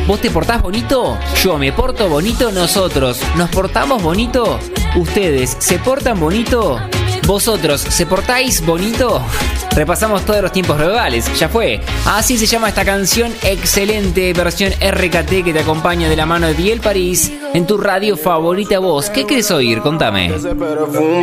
¿Vos te portás bonito? Yo me porto bonito. Nosotros nos portamos bonito. ¿Ustedes se portan bonito? ¿Vosotros se portáis bonito? Repasamos todos los tiempos verbales, ya fue. Así se llama esta canción, excelente versión RKT que te acompaña de la mano de Biel París en tu radio favorita. Vos, ¿qué querés oír? Contame.